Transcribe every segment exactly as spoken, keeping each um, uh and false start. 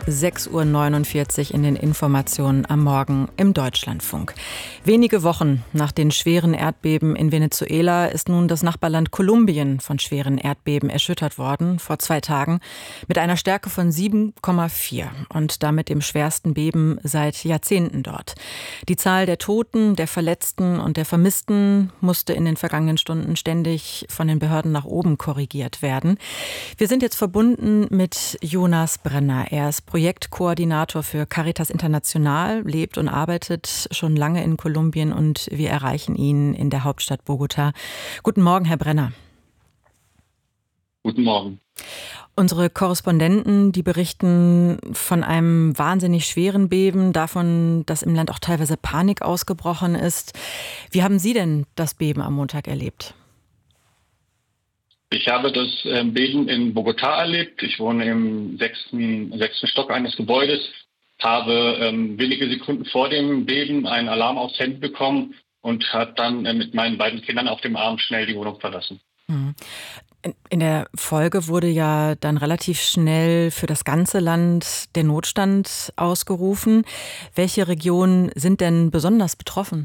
sechs Uhr neunundvierzig in den Informationen am Morgen im Deutschlandfunk. Wenige Wochen nach den schweren Erdbeben in Venezuela ist nun das Nachbarland Kolumbien von schweren Erdbeben erschüttert worden, vor zwei Tagen, mit einer Stärke von sieben Komma vier und damit dem schwersten Beben seit Jahrzehnten dort. Die Zahl der Toten, der Verletzten und der Vermissten musste in den vergangenen Stunden ständig von den Behörden nach oben korrigiert werden. Wir sind jetzt verbunden mit Jonas Brenner. Er ist Projektkoordinator für Caritas International, lebt und arbeitet schon lange in Kolumbien und wir erreichen ihn in der Hauptstadt Bogotá. Guten Morgen, Herr Brenner. Guten Morgen. Unsere Korrespondenten, die berichten von einem wahnsinnig schweren Beben, davon, dass im Land auch teilweise Panik ausgebrochen ist. Wie haben Sie denn das Beben am Montag erlebt? Ich habe das Beben in Bogotá erlebt. Ich wohne im sechsten, sechsten Stock eines Gebäudes, habe ähm, wenige Sekunden vor dem Beben einen Alarm aufs Handy bekommen und habe dann äh, mit meinen beiden Kindern auf dem Arm schnell die Wohnung verlassen. Hm. In der Folge wurde ja dann relativ schnell für das ganze Land der Notstand ausgerufen. Welche Regionen sind denn besonders betroffen?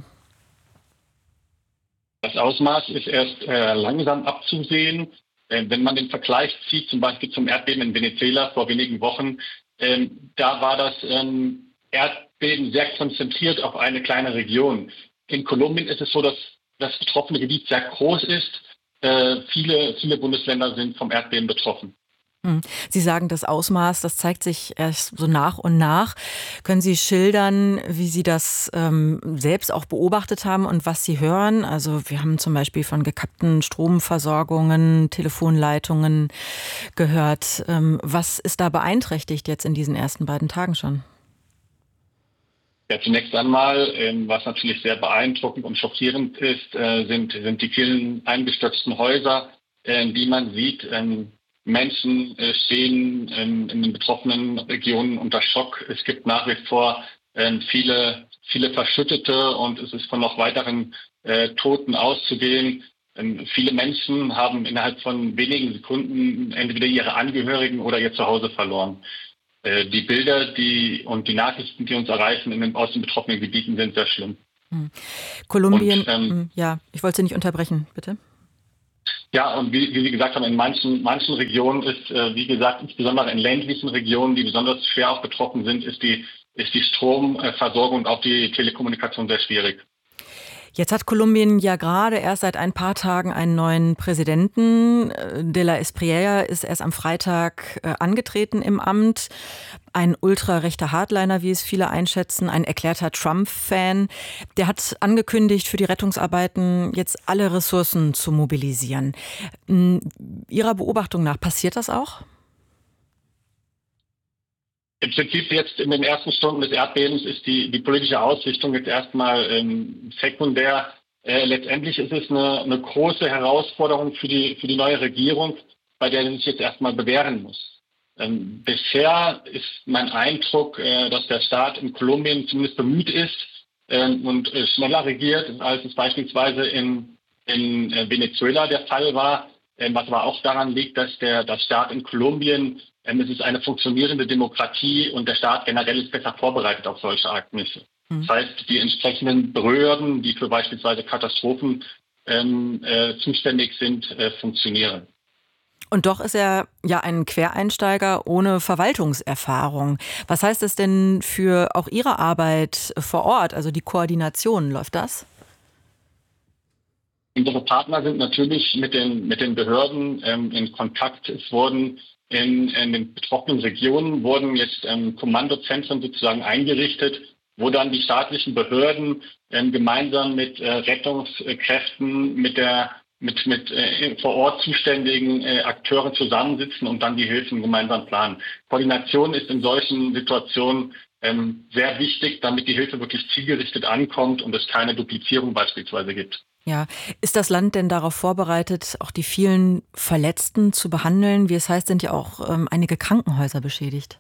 Das Ausmaß ist erst äh, langsam abzusehen. Äh, wenn man den Vergleich zieht, zum Beispiel zum Erdbeben in Venezuela vor wenigen Wochen, äh, da war das ähm, Erdbeben sehr konzentriert auf eine kleine Region. In Kolumbien ist es so, dass das betroffene Gebiet sehr groß ist. Äh, viele, viele Bundesländer sind vom Erdbeben betroffen. Sie sagen, das Ausmaß, das zeigt sich erst so nach und nach. Können Sie schildern, wie Sie das ähm, selbst auch beobachtet haben und was Sie hören? Also wir haben zum Beispiel von gekappten Stromversorgungen, Telefonleitungen gehört. Ähm, was ist da beeinträchtigt jetzt in diesen ersten beiden Tagen schon? Ja, zunächst einmal, ähm, was natürlich sehr beeindruckend und schockierend ist, äh, sind, sind die vielen eingestürzten Häuser, äh, die man sieht. Ähm, Menschen äh, stehen ähm, in den betroffenen Regionen unter Schock. Es gibt nach wie vor ähm, viele, viele Verschüttete und es ist von noch weiteren äh, Toten auszugehen. Ähm, viele Menschen haben innerhalb von wenigen Sekunden entweder ihre Angehörigen oder ihr Zuhause verloren. Äh, die Bilder die und die Nachrichten, die uns erreichen in den, aus den betroffenen Gebieten, sind sehr schlimm. Hm. Kolumbien, und, ähm, ja, ich wollte Sie nicht unterbrechen, bitte. Ja, und wie, wie Sie gesagt haben, in manchen, manchen Regionen ist, äh, wie gesagt, insbesondere in ländlichen Regionen, die besonders schwer auch betroffen sind, ist die, ist die Stromversorgung und auch die Telekommunikation sehr schwierig. Jetzt hat Kolumbien ja gerade erst seit ein paar Tagen einen neuen Präsidenten. De la Espriella ist erst am Freitag äh, angetreten im Amt. Ein ultrarechter Hardliner, wie es viele einschätzen, ein erklärter Trump-Fan. Der hat angekündigt, für die Rettungsarbeiten jetzt alle Ressourcen zu mobilisieren. Ihrer Beobachtung nach, passiert das auch? Im Prinzip jetzt in den ersten Stunden des Erdbebens ist die, die politische Ausrichtung jetzt erstmal ähm, sekundär. Äh, letztendlich ist es eine, eine große Herausforderung für die, für die neue Regierung, bei der sie sich jetzt erstmal bewähren muss. Ähm, bisher ist mein Eindruck, äh, dass der Staat in Kolumbien zumindest bemüht ist ähm, und äh, schneller regiert, als es beispielsweise in, in äh, Venezuela der Fall war. Ähm, was aber auch daran liegt, dass der, der Staat in Kolumbien, ähm, es ist eine funktionierende Demokratie und der Staat generell ist besser vorbereitet auf solche Ereignisse. Mhm. Das heißt, die entsprechenden Behörden, die für beispielsweise Katastrophen ähm, äh, zuständig sind, äh, funktionieren. Und doch ist er ja ein Quereinsteiger ohne Verwaltungserfahrung. Was heißt das denn für auch Ihre Arbeit vor Ort, also die Koordination? Läuft das? Unsere Partner sind natürlich mit den, mit den Behörden ähm, in Kontakt. Es wurden in, in den betroffenen Regionen wurden jetzt ähm, Kommandozentren sozusagen eingerichtet, wo dann die staatlichen Behörden ähm, gemeinsam mit äh, Rettungskräften, mit der mit, mit äh, vor Ort zuständigen äh, Akteuren zusammensitzen und dann die Hilfen gemeinsam planen. Koordination ist in solchen Situationen ähm, sehr wichtig, damit die Hilfe wirklich zielgerichtet ankommt und es keine Duplizierung beispielsweise gibt. Ja, ist das Land denn darauf vorbereitet, auch die vielen Verletzten zu behandeln? Wie es heißt, sind ja auch ähm, einige Krankenhäuser beschädigt.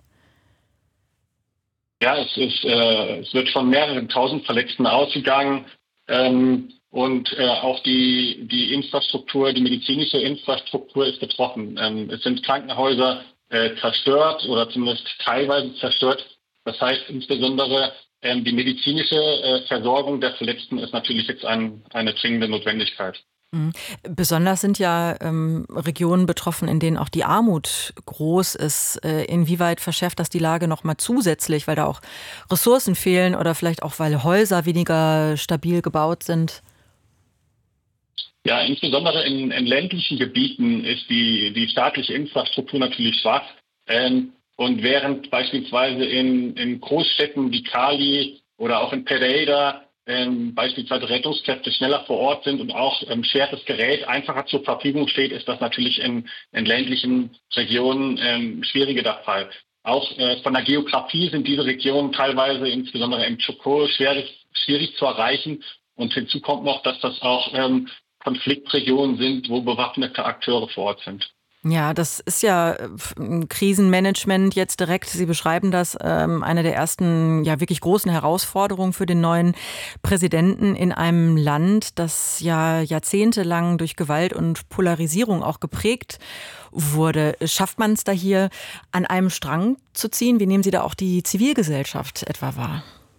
Ja, es, ist, äh, es wird von mehreren tausend Verletzten ausgegangen. Ähm, und äh, auch die, die Infrastruktur, die medizinische Infrastruktur ist betroffen. Ähm, es sind Krankenhäuser äh, zerstört oder zumindest teilweise zerstört. Das heißt insbesondere ähm, die medizinische äh, Versorgung der Verletzten ist natürlich jetzt ein, eine dringende Notwendigkeit. Mhm. Besonders sind ja ähm, Regionen betroffen, in denen auch die Armut groß ist. Äh, inwieweit verschärft das die Lage noch mal zusätzlich, weil da auch Ressourcen fehlen oder vielleicht auch, weil Häuser weniger stabil gebaut sind? Ja, insbesondere in, in ländlichen Gebieten ist die, die staatliche Infrastruktur natürlich schwach. Ähm, und während beispielsweise in, in Großstädten wie Cali oder auch in Pereira ähm, beispielsweise Rettungskräfte schneller vor Ort sind und auch ähm, schweres Gerät einfacher zur Verfügung steht, ist das natürlich in, in ländlichen Regionen ähm, schwieriger der Fall. Auch äh, von der Geografie sind diese Regionen teilweise, insbesondere im Chocó, schwierig, schwierig zu erreichen. Und hinzu kommt noch, dass das auch ähm, Konfliktregionen sind, wo bewaffnete Akteure vor Ort sind. Ja, das ist ja ein Krisenmanagement jetzt direkt. Sie beschreiben das, ähm, eine der ersten, ja, wirklich großen Herausforderungen für den neuen Präsidenten in einem Land, das ja jahrzehntelang durch Gewalt und Polarisierung auch geprägt wurde. Schafft man es da hier an einem Strang zu ziehen? Wie nehmen Sie da auch die Zivilgesellschaft etwa wahr?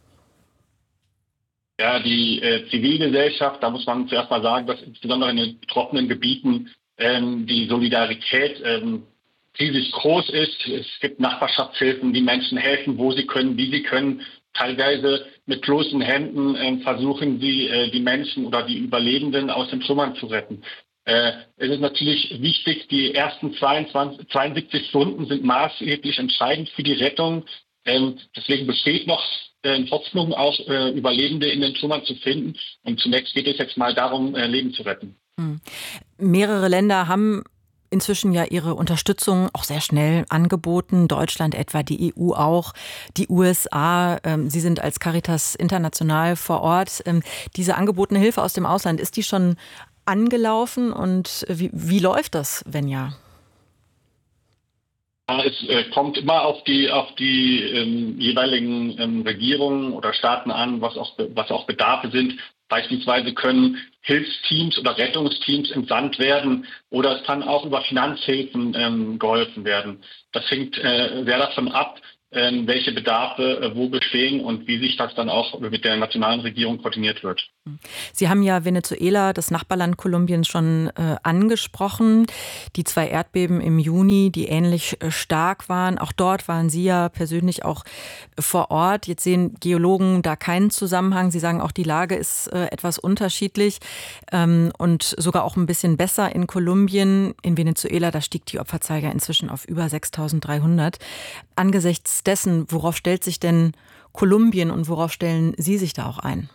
Ja, die äh, Zivilgesellschaft, da muss man zuerst mal sagen, dass insbesondere in den betroffenen Gebieten ähm, die Solidarität ähm, riesig groß ist. Es gibt Nachbarschaftshilfen, die Menschen helfen, wo sie können, wie sie können. Teilweise mit bloßen Händen ähm, versuchen sie, äh, die Menschen oder die Überlebenden aus den Trümmern zu retten. Äh, es ist natürlich wichtig, die ersten zweiundzwanzig, zweiundsiebzig Stunden sind maßgeblich entscheidend für die Rettung. Ähm, deswegen besteht noch äh, Hoffnung, auch äh, Überlebende in den Trümmern zu finden. Und zunächst geht es jetzt mal darum, äh, Leben zu retten. Hm. Mehrere Länder haben inzwischen ja ihre Unterstützung auch sehr schnell angeboten. Deutschland etwa, die E U auch, die U S A. Ähm, Sie sind als Caritas International vor Ort. Ähm, diese angebotene Hilfe aus dem Ausland, ist die schon angelaufen und wie, wie läuft das, wenn ja? Es äh, kommt immer auf die auf die ähm, jeweiligen ähm, Regierungen oder Staaten an, was auch was auch Bedarfe sind. Beispielsweise können Hilfsteams oder Rettungsteams entsandt werden oder es kann auch über Finanzhilfen ähm, geholfen werden. Das hängt äh, sehr davon ab, äh, welche Bedarfe äh, wo bestehen und wie sich das dann auch mit der nationalen Regierung koordiniert wird. Sie haben ja Venezuela, das Nachbarland Kolumbiens, schon äh, angesprochen. Die zwei Erdbeben im Juni, die ähnlich äh, stark waren. Auch dort waren Sie ja persönlich auch äh, vor Ort. Jetzt sehen Geologen da keinen Zusammenhang. Sie sagen auch, die Lage ist äh, etwas unterschiedlich ähm, und sogar auch ein bisschen besser in Kolumbien. In Venezuela, da stieg die Opferzahl ja inzwischen auf über sechstausenddreihundert. Angesichts dessen, worauf stellt sich denn Kolumbien und worauf stellen Sie sich da auch ein?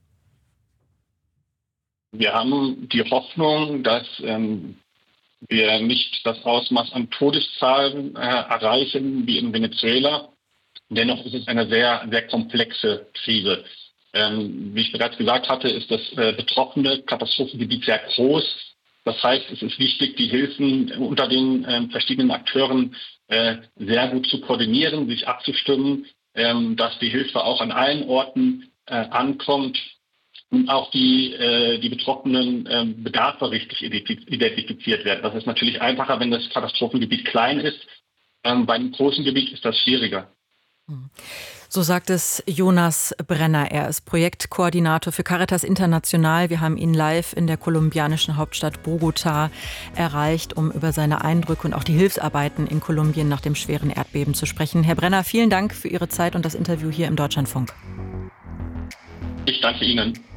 Wir haben die Hoffnung, dass ähm, wir nicht das Ausmaß an Todeszahlen äh, erreichen wie in Venezuela. Dennoch ist es eine sehr, sehr komplexe Krise. Ähm, wie ich bereits gesagt hatte, ist das äh, betroffene Katastrophengebiet sehr groß. Das heißt, es ist wichtig, die Hilfen unter den äh, verschiedenen Akteuren äh, sehr gut zu koordinieren, sich abzustimmen, ähm, dass die Hilfe auch an allen Orten äh, ankommt. Und auch die, äh, die betroffenen ähm, Bedarfe richtig identifiziert werden. Das ist natürlich einfacher, wenn das Katastrophengebiet klein ist. Ähm, bei einem großen Gebiet ist das schwieriger. So sagt es Jonas Brenner. Er ist Projektkoordinator für Caritas International. Wir haben ihn live in der kolumbianischen Hauptstadt Bogotá erreicht, um über seine Eindrücke und auch die Hilfsarbeiten in Kolumbien nach dem schweren Erdbeben zu sprechen. Herr Brenner, vielen Dank für Ihre Zeit und das Interview hier im Deutschlandfunk. Ich danke Ihnen.